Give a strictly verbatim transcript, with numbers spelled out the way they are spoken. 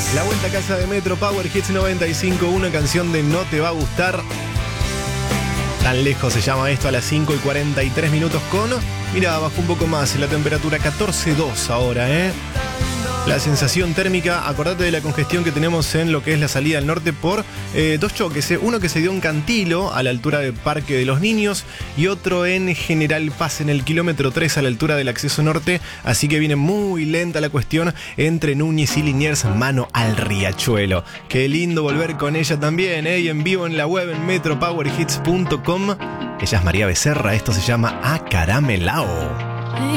La vuelta a casa de Metro Power Hits noventa y cinco, una canción de No Te Va a Gustar. Tan lejos se llama esto, a las cinco y cuarenta y tres minutos con... Mira, bajó un poco más la temperatura, catorce coma dos ahora, ¿eh? La sensación térmica, acordate de la congestión que tenemos en lo que es la salida al norte por eh, dos choques, ¿eh? Uno que se dio en Cantilo, a la altura del Parque de los Niños, y otro en General Paz, en el kilómetro tres, a la altura del acceso norte. Así que viene muy lenta la cuestión entre Núñez y Liniers, mano al riachuelo. Qué lindo volver con ella también, ¿eh? Y en vivo en la web en metro power hits punto com. Ella es María Becerra, esto se llama Acaramelao.